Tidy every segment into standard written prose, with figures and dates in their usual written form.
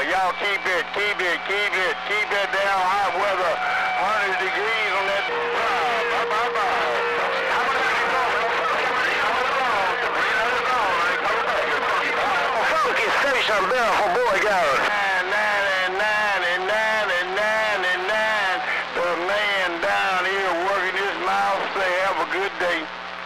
Y'all keep it down hot weather. 100 degrees on that. Funky station bell for boy girls. 99. The man down here working his mouth say have a good day.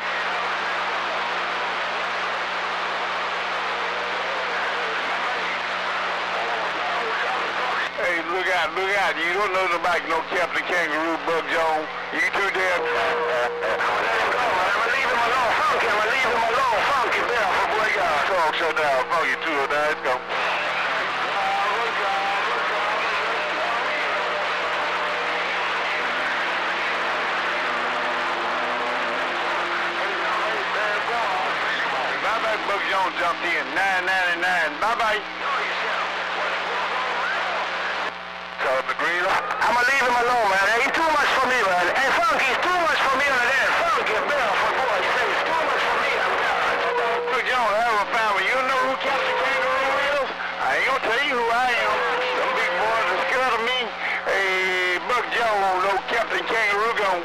Hey, look out. You don't know nobody, no Captain Kangaroo, Buck Jones. You too damn. I'ma leave him alone, Funky Bell for boy God. Talk shut down, Funky 209, let's go. Bye-bye, Buck Jones jumped in, 999, bye-bye. I'ma leave him alone, man. He's too much for me, man. Hey, Funky, it's too much for me on that. Funky Bell for boy, you say it's too much for me. Buck Jones, have a family. You know who Captain Kangaroo is? I ain't gonna tell you who I am. Them big boys are scared of me. Hey, Buck Jones, no Captain Kangaroo gone.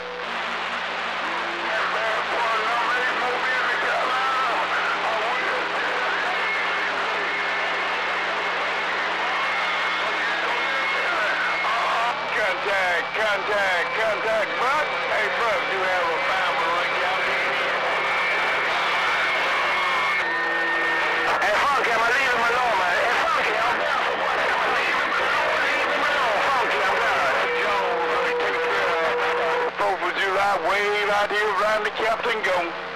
Contact, Buck. Hey, Buck, you have a family like y'all here. Hey, Funky, I'ma leave him alone, man. Hey, Funky, I'm down for what? I'ma leave him alone, Funky, I'm down. Jones, let me take care of 4th of July, wave out here around the Captain Gone.